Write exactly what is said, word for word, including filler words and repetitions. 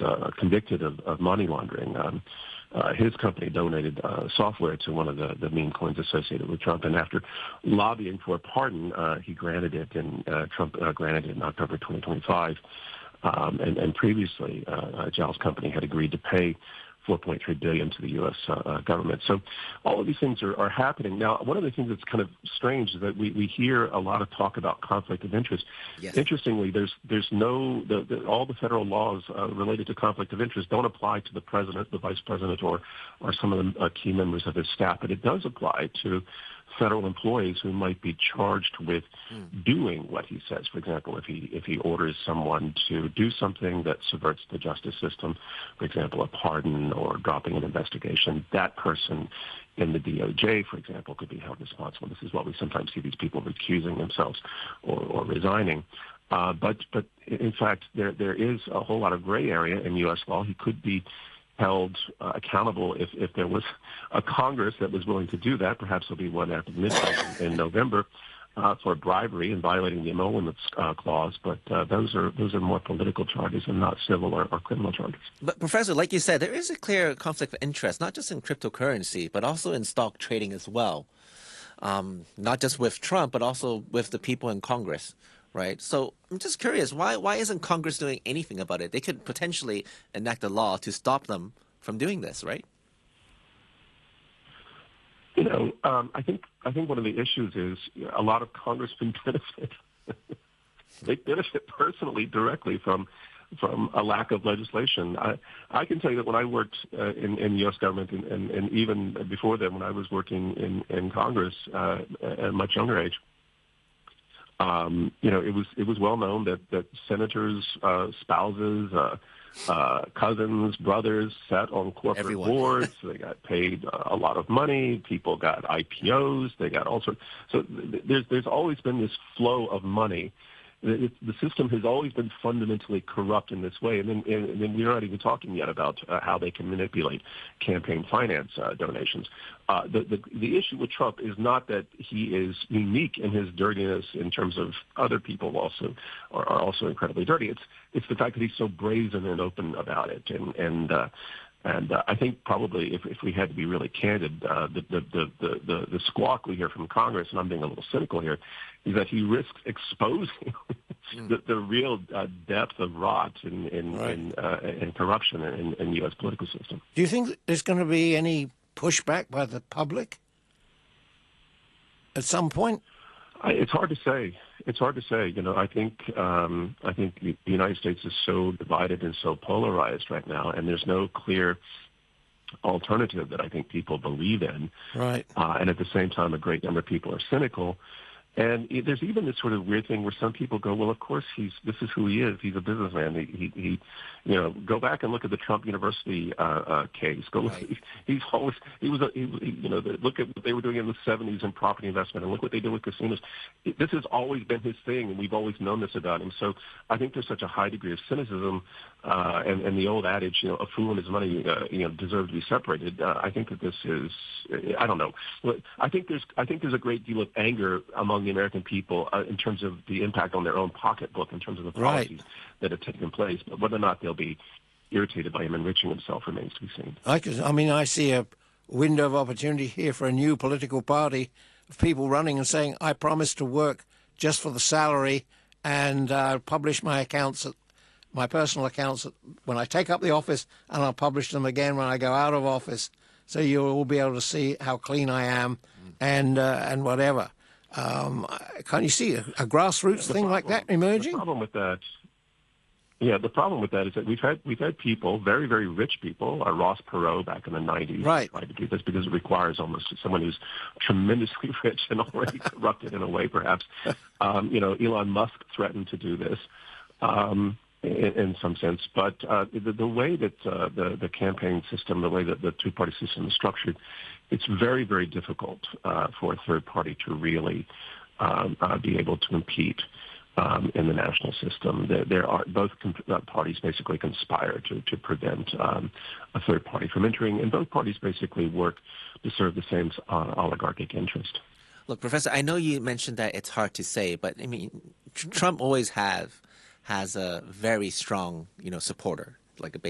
uh, convicted of, of money laundering. Um, uh, his company donated uh, software to one of the, the meme coins associated with Trump, and after lobbying for a pardon, uh, he granted it, and uh, Trump uh, granted it in October twenty twenty-five. Um, and, and previously, uh, uh, Giles' company had agreed to pay four point three billion dollars to the U S uh, uh, government. So all of these things are, are happening. Now, one of the things that's kind of strange is that we, we hear a lot of talk about conflict of interest. Yes. Interestingly, there's there's no, the, the, all the federal laws uh, related to conflict of interest don't apply to the president, the vice president, or, or some of the uh, key members of his staff, but it does apply to federal employees who might be charged with mm. doing what he says. For example, if he if he orders someone to do something that subverts the justice system, for example, a pardon or dropping an investigation, that person in the D O J, for example, could be held responsible. This is why we sometimes see these people recusing themselves or, or resigning. Uh, but but in fact, there there is a whole lot of gray area in U S law. He could be held uh, accountable if, if there was a Congress that was willing to do that. Perhaps there'll be one at midnight in, in November uh, for bribery and violating the emoluments uh, clause. But uh, those are those are more political charges and not civil or, or criminal charges. But Professor, like you said, there is a clear conflict of interest, not just in cryptocurrency, but also in stock trading as well. Um, not just with Trump, but also with the people in Congress. Right. So I'm just curious, why why isn't Congress doing anything about it? They could potentially enact a law to stop them from doing this, right? You know, um, I think I think one of the issues is a lot of congressmen benefit. They benefit personally, directly from from a lack of legislation. I, I can tell you that when I worked uh, in, in the U S government, and, and, and even before then, when I was working in, in Congress uh, at a much younger age, Um, you know, it was it was well known that that senators' uh, spouses, uh, uh, cousins, brothers sat on corporate Everyone. boards. They got paid uh, a lot of money. People got I P Os. They got all sorts. So th- there's there's always been this flow of money. It, the system has always been fundamentally corrupt in this way, and then, and then we're not even talking yet about uh, how they can manipulate campaign finance uh, donations. Uh, the, the the issue with Trump is not that he is unique in his dirtiness in terms of other people also are, are also incredibly dirty. It's it's the fact that he's so brazen and open about it, and and. Uh, And uh, I think probably if, if we had to be really candid, uh, the, the, the, the, the squawk we hear from Congress, and I'm being a little cynical here, is that he risks exposing mm. the, the real uh, depth of rot and in, in, right. in, uh, in corruption in, in the U S political system. Do you think there's going to be any pushback by the public at some point? I, it's hard to say. It's hard to say. You know, I think um, I think the United States is so divided and so polarized right now, and there's no clear alternative that I think people believe in. Right. Uh, and at the same time, a great number of people are cynical. And it, there's even this sort of weird thing where some people go, well, of course, he's this is who he is. He's a businessman. He, he, he you know, go back and look at the Trump University uh, uh, case. Go, right. he, he's always he was, a, he, you know, the, look at what they were doing in the seventies in property investment, and look what they did with casinos. This has always been his thing, and we've always known this about him. So I think there's such a high degree of cynicism, uh, and, and the old adage, you know, a fool and his money, uh, you know, deserve to be separated. Uh, I think that this is, I don't know. I think there's, I think there's a great deal of anger among the American people uh, in terms of the impact on their own pocketbook, in terms of the policies right. that have taken place. But whether or not they'll be irritated by him enriching himself remains to be seen. I, could, I mean, I see a window of opportunity here for a new political party of people running and saying, I promise to work just for the salary and uh, publish my accounts, at, my personal accounts at, when I take up the office, and I'll publish them again when I go out of office. So you'll all be able to see how clean I am and uh, and whatever. Um, can't you see a, a grassroots the thing problem, like that emerging? The problem with that, yeah, the problem with that is that we've had we've had people, very very rich people, uh, Ross Perot back in the nineties, right. tried to do this because it requires almost someone who's tremendously rich and already corrupted in a way, perhaps. Um, you know, Elon Musk threatened to do this. Um, In, in some sense, but uh, the, the way that uh, the the campaign system, the way that the two party system is structured, it's very very difficult uh, for a third party to really um, uh, be able to compete um, in the national system. There, there are both comp- uh, parties basically conspire to to prevent um, a third party from entering, and both parties basically work to serve the same uh, oligarchic interest. Look, Professor, I know you mentioned that it's hard to say, but I mean, tr- Trump always have. has a very strong, you know, supporter, like a